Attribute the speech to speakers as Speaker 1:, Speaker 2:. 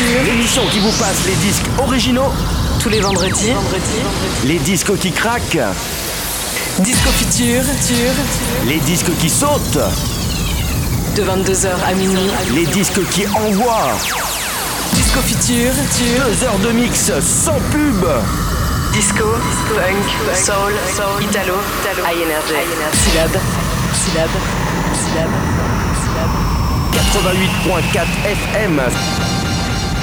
Speaker 1: Futur,
Speaker 2: l'émission qui vous passe les disques originaux,
Speaker 1: tous les vendredis.
Speaker 2: les disques qui craquent,
Speaker 1: Disco Futur,
Speaker 2: les disques qui sautent,
Speaker 1: de 22h à minuit.
Speaker 2: les disques qui envoient,
Speaker 1: Disco Futur,
Speaker 2: 2 heures de mix sans pub.
Speaker 1: disco, funk, soul, italo, high energy. Syllabe.
Speaker 2: 88.4 FM.